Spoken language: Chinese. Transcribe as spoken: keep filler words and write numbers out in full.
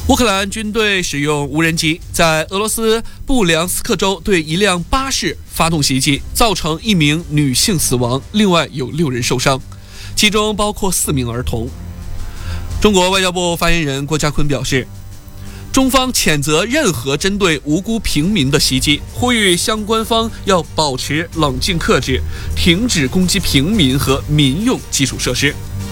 乌克兰军队使用无人机在俄罗斯布良斯克州对一辆巴士发动袭击，造成一名女性死亡，另外有六人受伤，其中包括四名儿童。中国外交部发言人郭家坤表示，中方谴责任何针对无辜平民的袭击，呼吁相关方要保持冷静克制，停止攻击平民和民用基础设施。